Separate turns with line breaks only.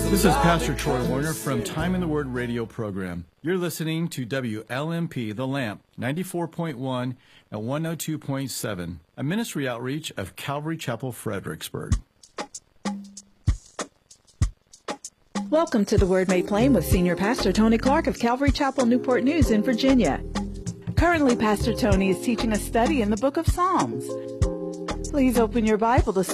This is Pastor Troy Warner from Time in the Word radio program. You're listening to WLMP The Lamp, 94.1 and 102.7, a ministry outreach of Calvary Chapel, Fredericksburg.
Welcome to The Word Made Plain with Senior Pastor Tony Clark of Calvary Chapel, Newport News in Virginia. Currently, Pastor Tony is teaching a study in the book of Psalms. Please open your Bible to